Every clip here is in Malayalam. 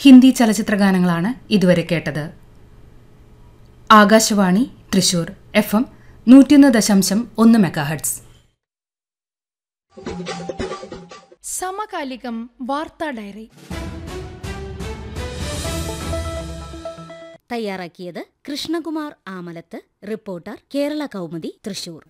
ഹിന്ദി ചലച്ചിത്രഗാനങ്ങളാണ് ഇതുവരെ കേട്ടത്. Akashvani Thrissur FM 101.1 megahertz. സമകാലികം വാർത്താ ഡയറി തയ്യാറാക്കിയത് കൃഷ്ണകുമാർ ആമലത്ത്. റിപ്പോർട്ടർ കേരള കൗമുദി തൃശൂർ.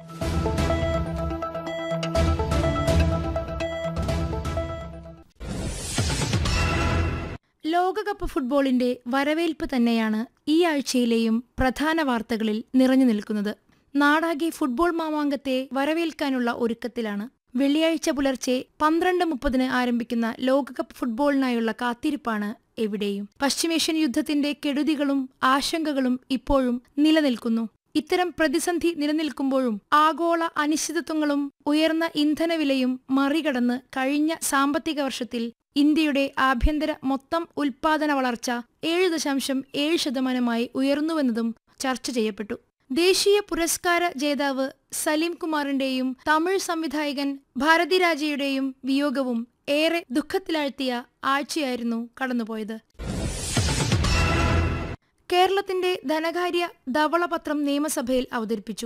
ലോകകപ്പ് ഫുട്ബോളിന്റെ വരവേൽപ്പ് തന്നെയാണ് ഈ ആഴ്ചയിലെയും പ്രധാന വാർത്തകളിൽ നിറഞ്ഞു നിൽക്കുന്നത്. നാടാകെ ഫുട്ബോൾ മാമാങ്കത്തെ വരവേൽക്കാനുള്ള ഒരുക്കത്തിലാണ്. വെള്ളിയാഴ്ച പുലർച്ചെ 12:30 ആരംഭിക്കുന്ന ലോകകപ്പ് ഫുട്ബോളിനായുള്ള കാത്തിരിപ്പാണ് എവിടെയും. പശ്ചിമേഷ്യൻ യുദ്ധത്തിന്റെ കെടുതികളും ആശങ്കകളും ഇപ്പോഴും നിലനിൽക്കുന്നു. ഇത്തരം പ്രതിസന്ധി നിലനിൽക്കുമ്പോഴും ആഗോള അനിശ്ചിതത്വങ്ങളും ഉയർന്ന ഇന്ധനവിലയും മറികടന്ന് കഴിഞ്ഞ സാമ്പത്തിക വർഷത്തിൽ ഇന്ത്യയുടെ ആഭ്യന്തര മൊത്തം ഉൽപാദന വളർച്ച 7.7% ഉയർന്നുവെന്നതും ചർച്ച ചെയ്യപ്പെട്ടു. ദേശീയ പുരസ്കാര ജേതാവ് സലീം കുമാറിന്റെയും തമിഴ് സംവിധായകൻ ഭാരതിരാജയുടെയും വിയോഗവും ഏറെ ദുഃഖത്തിലാഴ്ത്തിയ ആഴ്ചയായിരുന്നു കടന്നുപോയത്. കേരളത്തിന്റെ ധനകാര്യ ധവളപത്രം നിയമസഭയിൽ അവതരിപ്പിച്ചു.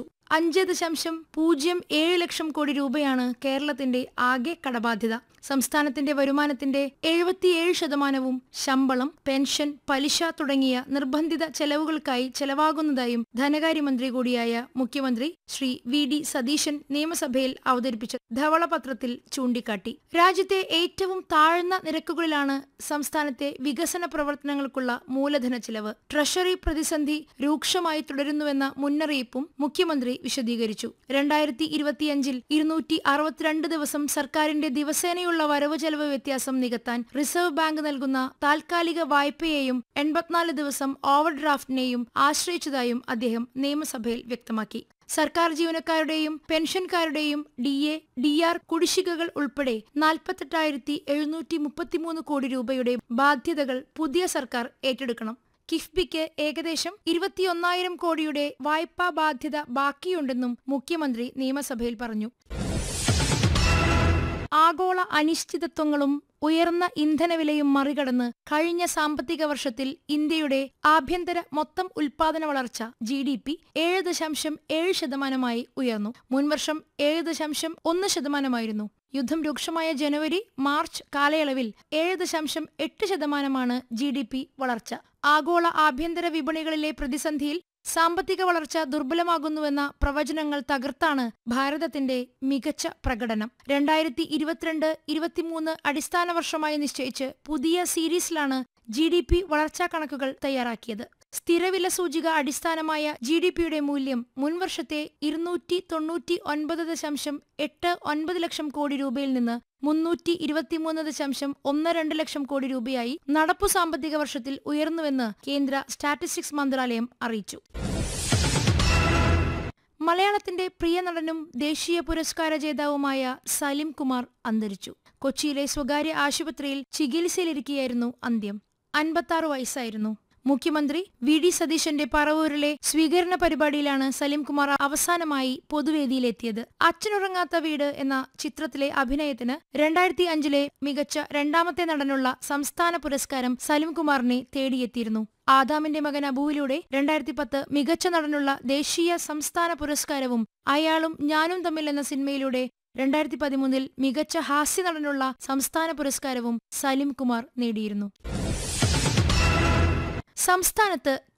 5.07 ലക്ഷം കോടി രൂപയാണ് കേരളത്തിന്റെ ആകെ കടബാധ്യത. സംസ്ഥാനത്തിന്റെ വരുമാനത്തിന്റെ 77% ശമ്പളം, പെൻഷൻ, പലിശ തുടങ്ങിയ നിർബന്ധിത ചെലവുകൾക്കായി ചെലവാകുന്നതായും ധനകാര്യമന്ത്രി കൂടിയായ മുഖ്യമന്ത്രി ശ്രീ VD സതീശൻ നിയമസഭയിൽ അവതരിപ്പിച്ച ധവളപത്രത്തിൽ ചൂണ്ടിക്കാട്ടി. രാജ്യത്തെ ഏറ്റവും താഴ്ന്ന നിരക്കുകളിലാണ് സംസ്ഥാനത്തെ വികസന പ്രവർത്തനങ്ങൾക്കുള്ള മൂലധന ചെലവ്. ട്രഷറി പ്രതിസന്ധി രൂക്ഷമായി തുടരുന്നുവെന്ന മുന്നറിയിപ്പും മുഖ്യമന്ത്രി വിശദീകരിച്ചു. 2025 262 ദിവസം സർക്കാരിന്റെ ദിവസേനയുള്ള വരവ് ചെലവ് വ്യത്യാസം നികത്താൻ റിസർവ് ബാങ്ക് നൽകുന്ന താൽക്കാലിക വായ്പയെയും 84 ദിവസം ഓവർഡ്രാഫ്റ്റിനെയും ആശ്രയിച്ചതായും അദ്ദേഹം നിയമസഭയിൽ വ്യക്തമാക്കി. സർക്കാർ ജീവനക്കാരുടെയും പെൻഷൻകാരുടെയും DA, DR കുടിശ്ശികകൾ ഉൾപ്പെടെ 48,733 കോടി രൂപയുടെ ബാധ്യതകൾ പുതിയ സർക്കാർ ഏറ്റെടുക്കണം. കിഫ്ബിക്ക് ഏകദേശം 21,000 കോടിയുടെ വായ്പാ ബാധ്യത ബാക്കിയുണ്ടെന്നും മുഖ്യമന്ത്രി നിയമസഭയിൽ പറഞ്ഞു. ആഗോള അനിശ്ചിതത്വങ്ങളും ഉയർന്ന ഇന്ധനവിലയും മറികടന്ന് കഴിഞ്ഞ സാമ്പത്തിക വർഷത്തിൽ ഇന്ത്യയുടെ ആഭ്യന്തര മൊത്തം ഉൽപാദന വളർച്ച GDP 7.7% ഉയർന്നു. മുൻവർഷം 7.1% യുദ്ധം രൂക്ഷമായ ജനുവരി മാർച്ച് കാലയളവിൽ 7.8% GDP വളർച്ച. ആഗോള ആഭ്യന്തര വിപണികളിലെ പ്രതിസന്ധിയിൽ സാമ്പത്തിക വളർച്ച ദുർബലമാകുന്നുവെന്ന പ്രവചനങ്ങൾ തകർത്താണ് ഭാരതത്തിന്റെ മികച്ച പ്രകടനം. 2022-23 അടിസ്ഥാന വർഷമായി നിശ്ചയിച്ച് പുതിയ സീരീസിലാണ് GDP വളർച്ചാ കണക്കുകൾ തയ്യാറാക്കിയത്. സ്ഥിരവില സൂചിക അടിസ്ഥാനമായ GDPയുടെ മൂല്യം മുൻവർഷത്തെ 299.89 ലക്ഷം കോടി രൂപയിൽ നിന്ന് 323.12 ലക്ഷം കോടി രൂപയായി നടപ്പു സാമ്പത്തിക വർഷത്തിൽ ഉയർന്നുവെന്ന് കേന്ദ്ര സ്റ്റാറ്റിസ്റ്റിക്സ് മന്ത്രാലയം അറിയിച്ചു. മലയാളത്തിന്റെ പ്രിയ നടനും ദേശീയ പുരസ്കാര ജേതാവുമായ സലീം കുമാർ അന്തരിച്ചു. കൊച്ചിയിലെ സ്വകാര്യ ആശുപത്രിയിൽ ചികിത്സയിലിരിക്കെയായിരുന്നു അന്ത്യം. 56 വയസ്സായിരുന്നു. മുഖ്യമന്ത്രി VD സതീശന്റെ പറവൂരിലെ സ്വീകരണ പരിപാടിയിലാണ് സലീം കുമാർ അവസാനമായി പൊതുവേദിയിലെത്തിയത്. അച്ഛനുറങ്ങാത്ത വീട് എന്ന ചിത്രത്തിലെ അഭിനയത്തിന് 2005 മികച്ച രണ്ടാമത്തെ നടനുള്ള സംസ്ഥാന പുരസ്കാരം സലീം കുമാറിനെ തേടിയെത്തിയിരുന്നു. ആദാമിന്റെ മകൻ അബുവിലൂടെ 2010 മികച്ച നടനുള്ള ദേശീയ സംസ്ഥാന പുരസ്കാരവും അയാളും ഞാനും തമ്മിൽ എന്ന സിനിമയിലൂടെ 2013 മികച്ച ഹാസ്യ നടനുള്ള സംസ്ഥാന പുരസ്കാരവും സലീം കുമാർ നേടിയിരുന്നു. സംസ്ഥാനത്ത്